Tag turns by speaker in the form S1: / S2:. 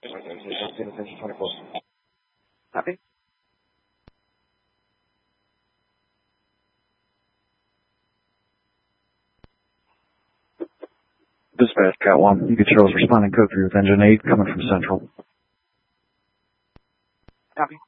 S1: Attention 24. Copy. Dispatch, Cat 1. You get Charles responding code 3 with engine 8 coming from Central. Copy.